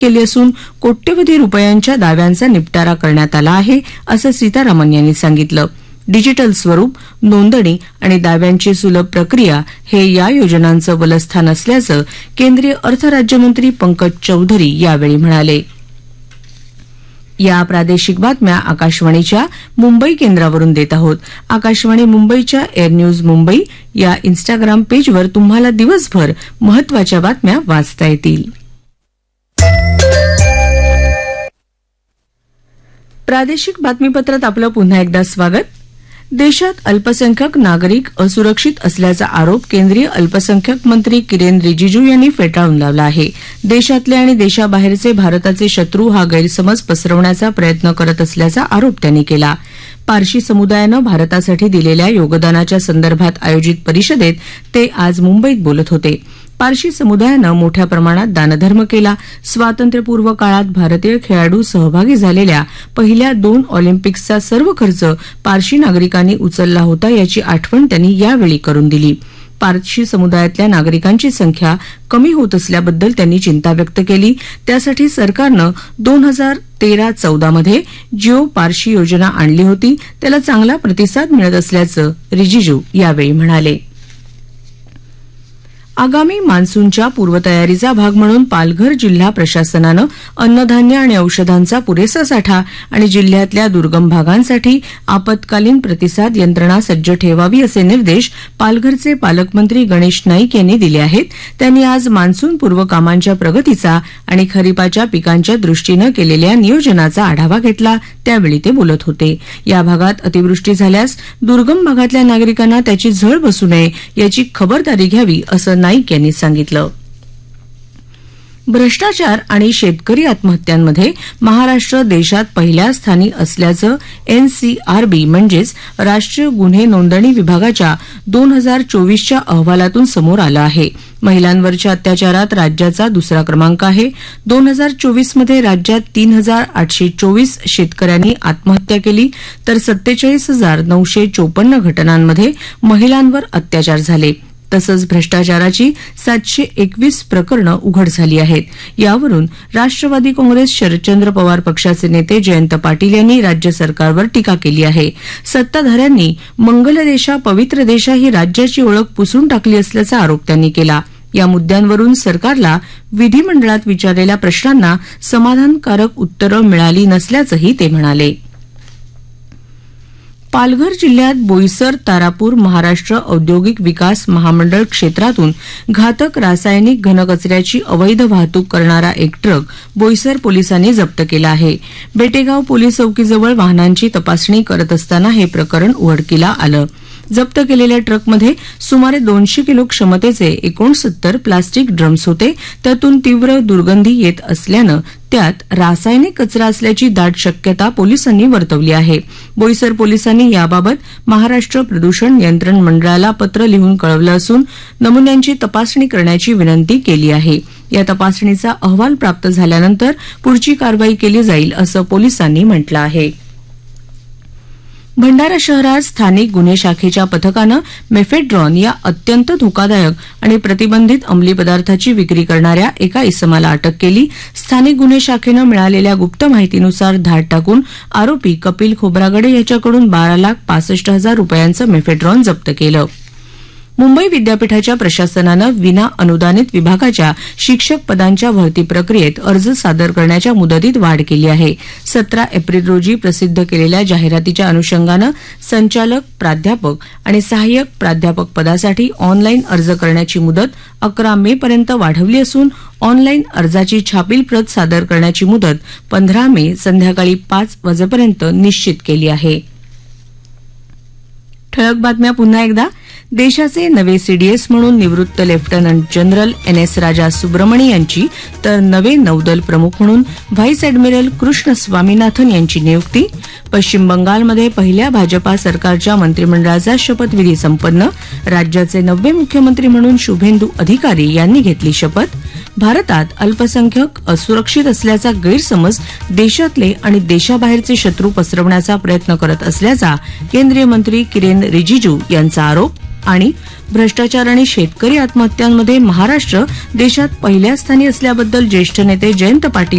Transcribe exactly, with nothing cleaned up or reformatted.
केली असून कोट्यवधी रुपयांच्या दाव्यांचा निपटारा करण्यात आला आहे असं सीतारामन यांनी सांगितलं. डिजिटल स्वरूप, नोंदणी आणि दाव्यांची सुलभ प्रक्रिया हे या योजनांचं बलस्थान असल्याचं केंद्रीय अर्थ राज्यमंत्री पंकज चौधरी यावेळी म्हणाले. या प्रादेशिक बातम्या आकाशवाणीच्या मुंबई केंद्रावरून देत आहोत. आकाशवाणी मुंबईच्या एअर न्यूज मुंबई या इन्स्टाग्राम पेजवर तुम्हाला दिवसभर महत्वाच्या बातम्या वाचता येतील. प्रादेशिक बातमीपत्रात आपलं पुन्हा एकदा स्वागत. देशात अल्पसंख्याक नागरिक असुरक्षित असल्याचा आरोप केंद्रीय अल्पसंख्याक मंत्री किरेन रिजिजू यांनी फेटाळून लावला आहे. देशातले आणि देशाबाहेरचे भारताचे शत्रू हा गैरसमज पसरवण्याचा प्रयत्न करत असल्याचा आरोप त्यांनी केला. पारशी समुदायानं भारतासाठी दिलेल्या योगदानाच्या संदर्भात आयोजित परिषदेत ते आज मुंबईत बोलत होते. पारशी समुदायानं मोठ्या प्रमाणात दानधर्म केला. स्वातंत्र्यपूर्व काळात भारतीय खेळाडू सहभागी झालेल्या पहिल्या दोन ऑलिम्पिक्सचा सर्व खर्च पारशी नागरिकांनी उचलला होता याची आठवण त्यांनी यावेळी करून दिली. पारशी समुदायातल्या नागरिकांची संख्या कमी होत असल्याबद्दल त्यांनी चिंता व्यक्त केली. त्यासाठी सरकारनं दोन हजार तेरा चौदा मध्ये जिओ पारशी योजना आणली होती. त्याला चांगला प्रतिसाद मिळत असल्याचं रिजिजू यावेळी म्हणाले. आगामी मान्सूनच्या पूर्वतयारीचा भाग म्हणून पालघर जिल्हा प्रशासनानं अन्नधान्य आणि औषधांचा पुरेसा साठा आणि जिल्ह्यातल्या दुर्गम भागांसाठी आपत्कालीन प्रतिसाद यंत्रणा सज्ज ठेवावी असे निर्देश पालघरचे पालकमंत्री गणेश नाईक यांनी दिले आहेत. त्यांनी आज मान्सूनपूर्व कामांच्या प्रगतीचा आणि खरीपाच्या पिकांच्या दृष्टीनं केलेल्या नियोजनाचा आढावा घेतला. त्यावेळी ते बोलत होते. या भागात अतिवृष्टी झाल्यास दुर्गम भागातल्या नागरिकांना त्याची झळ बसू नये याची खबरदारी घ्यावी असं नाईक यांनी सांगितलं. भ्रष्टाचार आणि शेतकरी आत्महत्यांमध्ये महाराष्ट्र देशात पहिल्या स्थानी असल्याचं एनसीआरबी म्हणजेच राष्ट्रीय गुन्हे नोंदणी विभागाच्या दोन हजार चोवीसच्या अहवालातून समोर आलं आहे. महिलांवरच्या अत्याचारात राज्याचा दुसरा क्रमांक आहे. दोन हजार चोवीसमध्ये राज्यात तीन हजार आठशे चोवीस शेतकऱ्यांनी आत्महत्या केली तर सत्तेचाळीस हजार नऊशे चोपन्न घटनांमध्ये महिलांवर अत्याचार झाले. तसंच भ्रष्टाचाराची सातशे एकवीस प्रकरणं उघड झाली आहेत. यावरून राष्ट्रवादी काँग्रेस शरदचंद्र पवार पक्षाचे नेते जयंत पाटील यांनी राज्य सरकारवर टीका केली आहे. सत्ताधाऱ्यांनी मंगल देशा पवित्र देशा ही राज्याची ओळख पुसून टाकली असल्याचा आरोप त्यांनी केला. या मुद्द्यांवरून सरकारला विधिमंडळात विचारलेल्या प्रश्नांना समाधानकारक उत्तरं मिळाली नसल्याचंही ते म्हणाले. पालघर जिल्ह्यात बोईसर तारापूर महाराष्ट्र औद्योगिक विकास महामंडळ क्षेत्रातून घातक रासायनिक घनकचऱ्याची अवैध वाहतूक करणारा एक ट्रक बोईसर पोलिसांनी जप्त केला आहे. बेटेगाव पोलीस चौकीजवळ वाहनांची तपासणी करत असताना हे प्रकरण उघडकीला आलं. जप्त केलेल्या ट्रकमध्ये सुमारे दोनशे किलो क्षमतेचे एकोणसत्तर प्लास्टिक ड्रम्स होते. त्यातून तीव्र दुर्गंधी येत असल्यानं त्यात रासायनिक कचरा असल्याची दाट शक्यता पोलिसांनी वर्तवली आहे. बोईसर पोलिसांनी याबाबत महाराष्ट्र प्रदूषण नियंत्रण मंडळाला पत्र लिहून कळवलं असून नमुन्यांची तपासणी करण्याची विनंती केली आहे. या तपासणीचा अहवाल प्राप्त झाल्यानंतर पुढची कारवाई केली जाईल असं पोलिसांनी म्हटलं आहे. भंडारा शहरात स्थानिक गुन्हे शाखेच्या पथकानं मेफेड्रॉन या अत्यंत धोकादायक आणि प्रतिबंधित अंमली पदार्थाची विक्री करणाऱ्या एका इसमाला अटक केली. स्थानिक गुन्हे शाखेनं मिळालेल्या गुप्त माहितीनुसार धाड टाकून आरोपी कपिल खोब्रागडे याच्याकडून बारा लाख पासष्ट हजार रुपयांचं मेफेड्रॉन जप्त केलं. मुंबई विद्यापीठाच्या प्रशासनानं विना अनुदानित विभागाच्या शिक्षक पदांच्या भरती प्रक्रियेत अर्ज सादर करण्याच्या मुदतीत वाढ केली आहे. सतरा एप्रिल रोजी प्रसिद्ध केलेल्या जाहिरातीच्या अनुषंगानं संचालक, प्राध्यापक आणि सहाय्यक प्राध्यापक पदासाठी ऑनलाईन अर्ज करण्याची मुदत अकरा मे पर्यंत वाढवली असून ऑनलाईन अर्जाची छापील प्रत सादर करण्याची मुदत पंधरा मे संध्याकाळी पाच वाजेपर्यंत निश्चित केली आहे. ठळक बातम्या पुन्हा एकदा. देशाचे नवे सीडीएस म्हणून निवृत्त लेफ्टनंट जनरल एन एस राजा सुब्रमणी यांची तर नवे नौदल प्रमुख म्हणून व्हाईस अॅडमिरल कृष्ण स्वामीनाथन यांची नियुक्ती. पश्चिम बंगालमध्ये पहिल्या भाजपा सरकारच्या मंत्रिमंडळाचा शपथविधी संपन्न. राज्याचे नववे मुख्यमंत्री म्हणून शुभेंदू अधिकारी यांनी घेतली शपथ. भारतात अल्पसंख्याक असुरक्षित असल्याचा गैरसमज देशातले आणि देशाबाहेरचे शत्रू पसरवण्याचा प्रयत्न करत असल्याचा केंद्रीय मंत्री किरेन रिजिजू यांचा आरोप. आणि भ्रष्टाचार आणि शेतकरी आत्महत्यांमध्ये महाराष्ट्र देशात पहिल्या स्थानी असल्याबद्दल ज्येष्ठ नेते जयंत पाटील